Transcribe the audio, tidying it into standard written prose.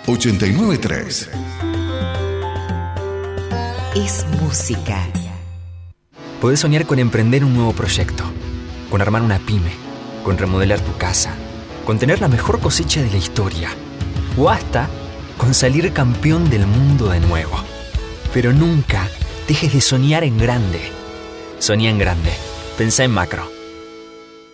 893. Es música. Podés soñar con emprender un nuevo proyecto, con armar una pyme, con remodelar tu casa, con tener la mejor cosecha de la historia, o hasta con salir campeón del mundo de nuevo. Pero nunca dejes de soñar en grande. Soñá en grande. Pensá en macro.